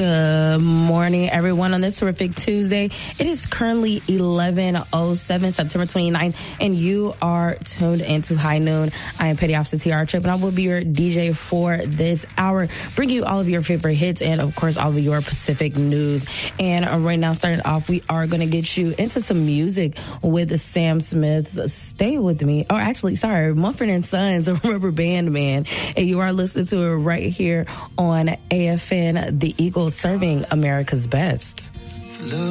Good morning, everyone, on this terrific Tuesday. It is currently 11:07, September 29th, and you are tuned into High Noon. I am Petty Officer T.R. Tripp, and I will be your DJ for this hour, bringing you all of your favorite hits and, of course, all of your Pacific news. And right now, starting off, we are going to get you into some music with Sam Smith's Stay With Me. Or actually, sorry, Mumford & Sons, Rubber Band Man. And you are listening to it right here on AFN, The Eagles, serving America's best.